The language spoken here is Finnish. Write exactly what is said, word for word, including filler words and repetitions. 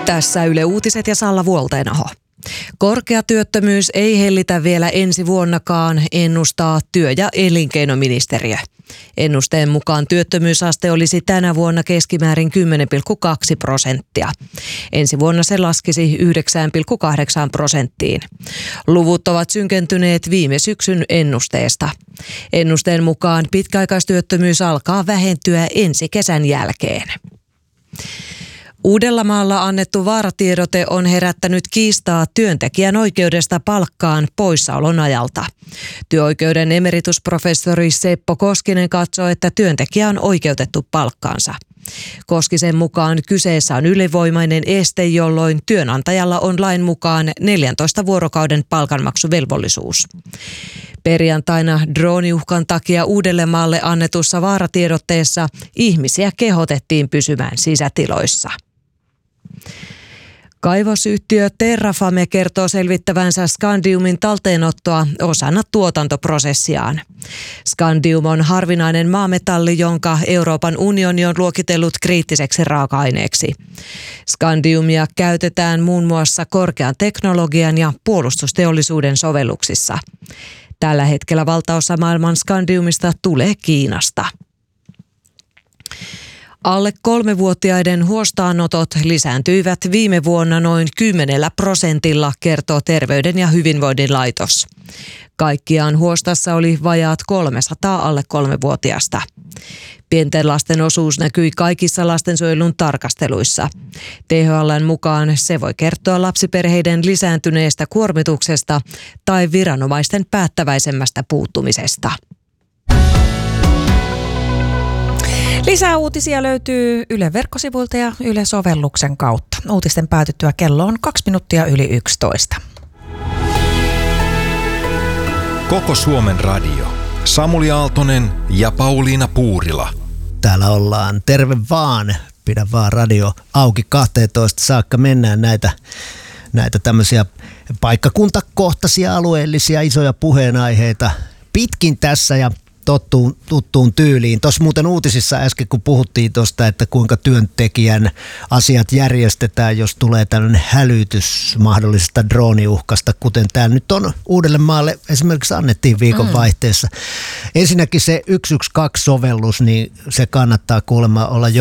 Tässä Yle Uutiset ja Salla Vuoltenaho. Korkea työttömyys ei hellitä vielä ensi vuonnakaan, ennustaa työ- ja elinkeinoministeriö. Ennusteen mukaan työttömyysaste olisi tänä vuonna keskimäärin kymmenen pilkku kaksi prosenttia. Ensi vuonna se laskisi yhdeksän pilkku kahdeksan prosenttiin. Luvut ovat synkentyneet viime syksyn ennusteesta. Ennusteen mukaan pitkäaikaistyöttömyys alkaa vähentyä ensi kesän jälkeen. Uudellamaalla annettu vaaratiedote on herättänyt kiistaa työntekijän oikeudesta palkkaan poissaolon ajalta. Työoikeuden emeritusprofessori Seppo Koskinen katsoo, että työntekijä on oikeutettu palkkaansa. Koskisen mukaan kyseessä on ylivoimainen este, jolloin työnantajalla on lain mukaan neljäntoista vuorokauden palkanmaksuvelvollisuus. Perjantaina drooniuhkan takia Uudellemaalle annetussa vaaratiedotteessa ihmisiä kehotettiin pysymään sisätiloissa. Kaivosyhtiö Terrafame kertoo selvittävänsä skandiumin talteenottoa osana tuotantoprosessiaan. Skandium on harvinainen maametalli, jonka Euroopan unioni on luokitellut kriittiseksi raaka-aineeksi. Skandiumia käytetään muun muassa korkean teknologian ja puolustusteollisuuden sovelluksissa. Tällä hetkellä valtaosa maailman skandiumista tulee Kiinasta. Alle kolmevuotiaiden huostaanotot lisääntyivät viime vuonna noin kymmenellä prosentilla, kertoo Terveyden ja hyvinvoinnin laitos. Kaikkiaan huostassa oli vajaat kolmesataa alle kolmevuotiasta. Pienten lasten osuus näkyi kaikissa lastensuojelun tarkasteluissa. T H L:n mukaan se voi kertoa lapsiperheiden lisääntyneestä kuormituksesta tai viranomaisten päättäväisemmästä puuttumisesta. Lisää uutisia löytyy Yle verkkosivuilta ja Yle-sovelluksen kautta. Uutisten päätyttyä kello on kaksi minuuttia yli yksitoista. Koko Suomen radio. Samuli Aaltonen ja Pauliina Puurila. Täällä ollaan. Terve vaan. Pidä vaan radio auki kahteentoista saakka. Mennään näitä, näitä tämmöisiä paikkakuntakohtaisia, alueellisia, isoja puheenaiheita pitkin tässä ja Tottuun, tuttuun tyyliin. Tuossa muuten uutisissa äsken, kun puhuttiin tuosta, että kuinka työntekijän asiat järjestetään, jos tulee tällainen hälytys mahdollisesta drooniuhkasta, kuten tämä nyt on Uudellemaalle esimerkiksi annettiin viikonvaihteessa. Mm. Ensinnäkin se yksi yksi kaksi-sovellus, niin se kannattaa kuulemma olla jo